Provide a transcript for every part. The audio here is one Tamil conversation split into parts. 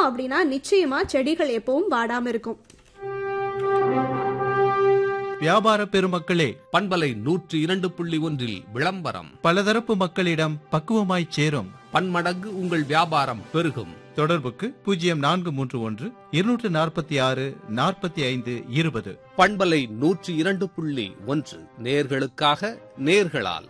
வச்சோம் அப்படின்னா நிச்சயமா செடிகள் எப்பவும் வாடாம இருக்கும். வியாபார பெருமக்களே, பண்பலை 102.1 விளம்பரம் பலதரப்பு மக்களிடம் பக்குவமாய் சேரும். பன்மடங்கு உங்கள் வியாபாரம் பெருகும். தொடர்புக்கு 0431 246 45 20. பண்பலை 102.1 நேர்களுக்காக நேர்களால்.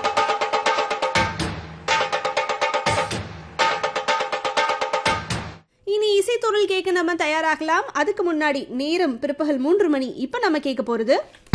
இனி இசைத்தொழில் கேட்க நம்ம தயாராகலாம். அதுக்கு முன்னாடி நேரம் பிற்பகல் 3 மணி. இப்ப நம்ம கேட்க போறது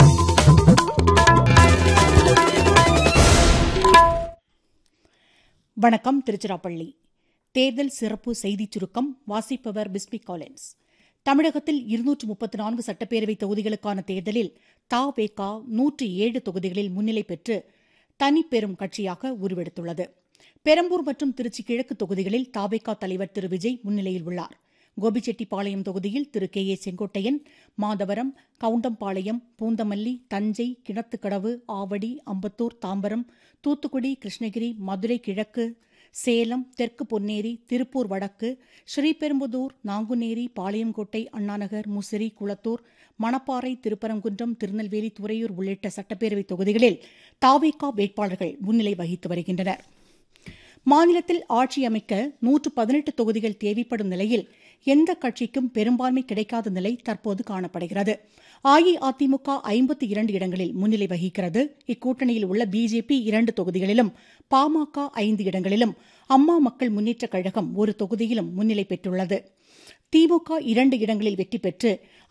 வணக்கம். திருச்சிராப்பள்ளி தேர்தல் சிறப்பு செய்திச் சுருக்கம். வாசிப்பவர் பிஸ்மி காலின்ஸ். தமிழகத்தில் 234 சட்டப்பேரவை தொகுதிகளுக்கான தேர்தலில் தவேக 107 தொகுதிகளில் முன்னிலை பெற்று தனிப்பெரும் கட்சியாக உருவெடுத்துள்ளது. பெரம்பூர் மற்றும் திருச்சி கிழக்கு தொகுதிகளில் தவேக தலைவர் திரு விஜய் முன்னிலையில் உள்ளார். கோபிச்செட்டிப்பாளையம் தொகுதியில் திரு கே ஏ செங்கோட்டையன், மாதவரம், கவுண்டம்பாளையம், பூந்தமல்லி, தஞ்சை, கிணத்துக்கடவு, ஆவடி, அம்பத்தூர், தாம்பரம், தூத்துக்குடி, கிருஷ்ணகிரி, மதுரை கிழக்கு, சேலம், தெற்கு பொன்னேரி, திருப்பூர் வடக்கு, ஸ்ரீபெரும்புதூர், நாங்குநேரி, பாளையங்கோட்டை, அண்ணாநகர், முசிறி, குளத்தூர், மணப்பாறை, திருப்பரங்குன்றம், திருநெல்வேலி, துறையூர் உள்ளிட்ட சட்டப்பேரவை தொகுதிகளில் தவேக வேட்பாளர்கள் முன்னிலை வகித்து வருகின்றனர். மாநிலத்தில் ஆட்சி அமைக்க 118 தொகுதிகள் தேவைப்படும் நிலையில் எந்த கட்சிக்கும் பெரும்பான்மை கிடைக்காத நிலை தற்போது காணப்படுகிறது. அஇஅதிமுக 52 இடங்களில் முன்னிலை வகிக்கிறது. இக்கூட்டணியில் உள்ள பிஜேபி 2 தொகுதிகளிலும், பாமக 5 இடங்களிலும், அம்மா மக்கள் முன்னேற்றக் கழகம் 1 தொகுதியிலும் முன்னிலை பெற்றுள்ளது. திமுக 2 இடங்களில் வெற்றி பெற்று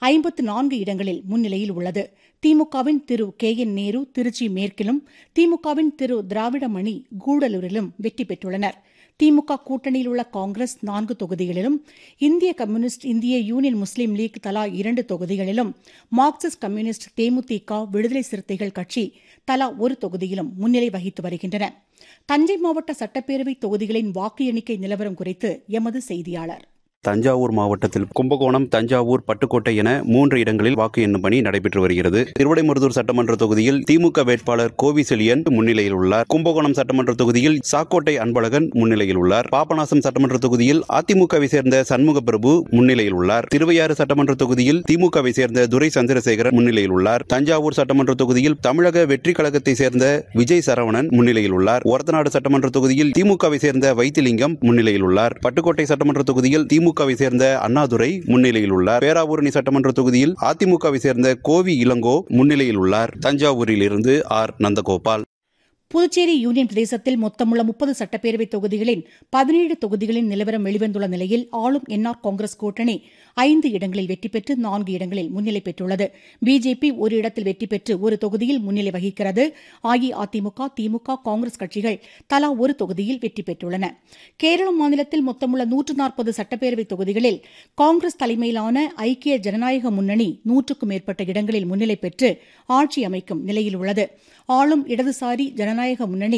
54 இடங்களில் முன்னிலையில் உள்ளது. திமுகவின் திரு கே என் நேரு திருச்சி மேற்கிலும், திமுகவின் திரு திராவிடமணி கூடலூரிலும் வெற்றி பெற்றுள்ளனர். திமுக கூட்டணியில் உள்ள காங்கிரஸ் 4 தொகுதிகளிலும், இந்திய கம்யூனிஸ்ட், இந்திய யூனியன் முஸ்லீம் லீக் தலா 2 தொகுதிகளிலும், மார்க்சிஸ்ட் கம்யூனிஸ்ட், தேமுதிக, விடுதலை சிறுத்தைகள் கட்சி தலா 1 தொகுதியிலும் முன்னிலை வகித்து வருகின்றன. தஞ்சை மாவட்ட சட்டப்பேரவை தொகுதிகளின் வாக்கு எண்ணிக்கை நிலவரம் குறித்து எமது செய்தியாளர். தஞ்சாவூர் மாவட்டத்தில் கும்பகோணம், தஞ்சாவூர், பட்டுக்கோட்டை என 3 இடங்களில் வாக்கு எண்ணும் பணி நடைபெற்று வருகிறது. திருவிடைமருதூர் சட்டமன்ற தொகுதியில் திமுக வேட்பாளர் கோவிசெலியன் முன்னிலையில் உள்ளார். கும்பகோணம் சட்டமன்ற தொகுதியில் சாக்கோட்டை அன்பழகன் முன்னிலையில் உள்ளார். பாபநாசம் சட்டமன்ற தொகுதியில் அதிமுகவை சேர்ந்த சண்முக பிரபு முன்னிலையில் உள்ளார். திருவையாறு சட்டமன்ற தொகுதியில் திமுகவை சேர்ந்த துரை சந்திரசேகரன் முன்னிலையில் உள்ளார். தஞ்சாவூர் சட்டமன்ற தொகுதியில் தமிழக வெற்றி கழகத்தை சேர்ந்த விஜய் சரவணன் முன்னிலையில் உள்ளார். ஒரத்தநாடு சட்டமன்ற தொகுதியில் திமுகவை சேர்ந்த வைத்திலிங்கம் முன்னிலையில் உள்ளார். பட்டுக்கோட்டை சட்டமன்ற தொகுதியில் திமுகவை சேர்ந்த அண்ணாதுரை முன்னிலையில் உள்ளார். பேராவூரணி சட்டமன்ற தொகுதியில் அதிமுகவை சேர்ந்த கோவி இளங்கோ முன்னிலையில் உள்ளார். தஞ்சாவூரில் இருந்து ஆர் நந்தகோபால். புதுச்சேரி யூனியன் பிரதேசத்தில் மொத்தமுள்ள 30 சட்டப்பேரவை தொகுதிகளின் 17 தொகுதிகளின் நிலவரம் வெளிவந்துள்ள நிலையில் ஆளும் என்ஆர் காங்கிரஸ் கூட்டணி 5 இடங்களில் வெற்றி பெற்று 4 இடங்களில் முன்னிலை பெற்றுள்ளது. பிஜேபி 1 இடத்தில் வெற்றி பெற்று 1 தொகுதியில் முன்னிலை வகிக்கிறது. அஇஅதிமுக, திமுக, காங்கிரஸ் கட்சிகள் தலா 1 தொகுதியில் வெற்றி பெற்றுள்ளன. கேரள மாநிலத்தில் மொத்தமுள்ள 140 சட்டப்பேரவை தொகுதிகளில் காங்கிரஸ் தலைமையிலான ஐக்கிய ஜனநாயக முன்னணி 100க்கும் மேற்பட்ட இடங்களில் முன்னிலை பெற்று ஆட்சி அமைக்கும் நிலையில் உள்ளது. ஆளும் இடதுசாரி ஜனநாயக முன்னணி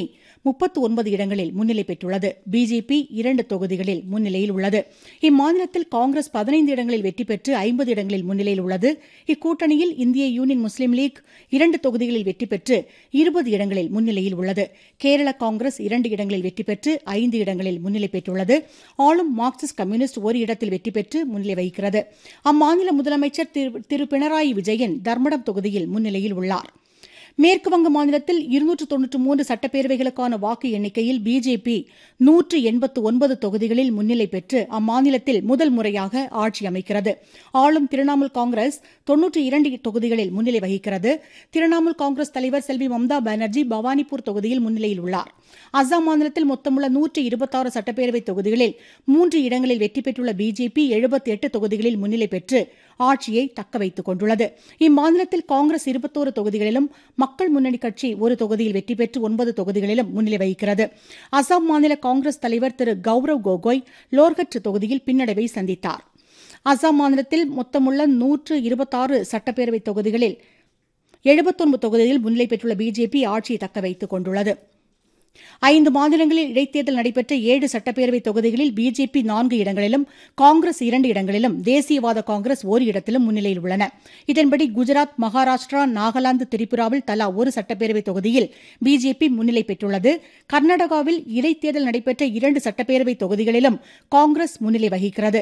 39 இடங்களில் முன்னிலை பெற்றுள்ளது. பிஜேபி 2 தொகுதிகளில் முன்னிலையில் உள்ளது. இம்மாநிலத்தில் காங்கிரஸ் 15 இடங்களில் வெற்றி பெற்று 50 இடங்களில் முன்னிலையில் உள்ளது. இக்கூட்டணியில் இந்திய யூனியன் முஸ்லீம் லீக் 2 தொகுதிகளில் வெற்றி பெற்று 20 இடங்களில் முன்னிலையில் உள்ளது. கேரள காங்கிரஸ் 2 இடங்களில் வெற்றி பெற்று 5 இடங்களில் முன்னிலை பெற்றுள்ளது. ஆளும் மார்க்சிஸ்ட் கம்யூனிஸ்ட் 1 இடத்தில் வெற்றி பெற்று முன்னிலை வகிக்கிறது. அம்மாநில முதலமைச்சர் திரு பினராயி விஜயன் தர்மடம் தொகுதியில் முன்னிலையில் உள்ளார். மேற்குவங்க மாநிலத்தில் 293 சட்டப்பேரவைகளுக்கான வாக்கு எண்ணிக்கையில் பிஜேபி 189 தொகுதிகளில் முன்னிலை பெற்று அம்மாநிலத்தில் முதல் முறையாக ஆட்சி அமைக்கிறது. ஆளும் திரிணாமுல் காங்கிரஸ் 92 தொகுதிகளில் முன்னிலை வகிக்கிறது. திரிணாமுல் காங்கிரஸ் தலைவர் செல்வி மம்தா பானர்ஜி பவானிபூர் தொகுதியில் முன்னிலையில் உள்ளார். அசாம் மாநிலத்தில் மொத்தமுள்ள 126 சட்டப்பேரவை தொகுதிகளில் 3 இடங்களில் வெற்றி பெற்றுள்ள பிஜேபி 78 தொகுதிகளில் முன்னிலை பெற்று ஆட்சியை தக்கவைத்துக் கொண்டுள்ளது. இம்மாநிலத்தில் காங்கிரஸ் 21 தொகுதிகளிலும், மக்கள் முன்னணி கட்சி 1 தொகுதியில் வெற்றி பெற்று 9 தொகுதிகளிலும் முன்னிலை வகிக்கிறது. அசாம் மாநில காங்கிரஸ் தலைவர் திரு கௌரவ் கோகோய் லோர்கட் தொகுதியில் பின்னடைவை சந்தித்தார். அசாம் மாநிலத்தில் மொத்தமுள்ள 126 சட்டப்பேரவை தொகுதிகளில் 79 தொகுதிகளில் முன்னிலை பெற்றுள்ள பிஜேபி ஆட்சியை தக்கவைத்துக் கொண்டுள்ளது. 5 மாநிலங்களில் இடைத்தேர்தல் நடைபெற்ற 7 சட்டப்பேரவை தொகுதிகளில் பிஜேபி 4 இடங்களிலும், காங்கிரஸ் 2 இடங்களிலும், தேசியவாத காங்கிரஸ் 1 இடத்திலும் முன்னிலையில் உள்ளன. இதன்படி குஜராத், மகாராஷ்டிரா, நாகாலாந்து, திரிபுராவில் தலா 1 சட்டப்பேரவை தொகுதியில் பிஜேபி முன்னிலை பெற்றுள்ளது. கர்நாடகாவில் இடைத்தேர்தல் நடைபெற்ற 2 சட்டப்பேரவை தொகுதிகளிலும் காங்கிரஸ் முன்னிலை வகிக்கிறது.